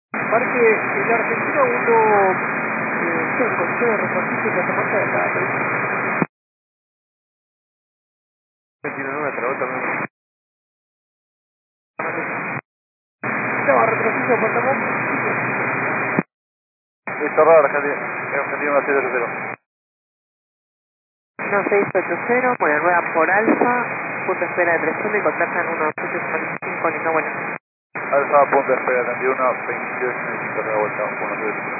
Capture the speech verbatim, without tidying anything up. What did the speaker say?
Marque el argentino uno cinco, cero, reparticio que se marca de la argentino nueve, pero también. No, retroceso, Panamá. Listo, raro, argentino, argentino uno siete cero. uno seis ocho cero, bueno, nueva por alfa, punto de espera de presión y contactan uno siete cinco, Linda, bueno. Alfa, punto de espera, treinta y uno, veintiocho, cinco de vuelta, uno siete cero.